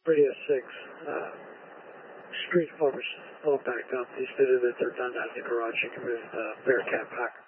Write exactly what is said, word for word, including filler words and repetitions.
Radio six, uh, street formers all backed up. He's fitted that they're done out of the garage. You can move the Bearcat pack.